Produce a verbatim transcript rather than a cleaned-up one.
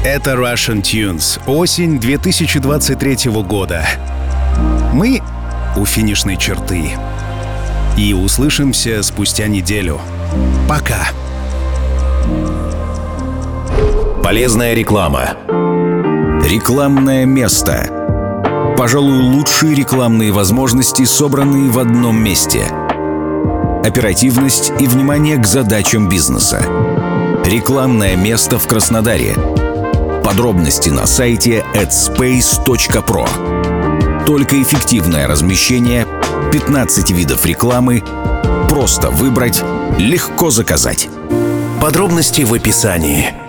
Это Russian Tunes. Осень две тысячи двадцать третьего года. Мы у финишной черты. И услышимся спустя неделю. Пока. Полезная реклама. Рекламное место. Пожалуй, лучшие рекламные возможности, собранные в одном месте. Оперативность и внимание к задачам бизнеса. Рекламное место в Краснодаре. Подробности на сайте addspace точка pro. Только эффективное размещение, пятнадцать видов рекламы, просто выбрать, легко заказать. Подробности в описании.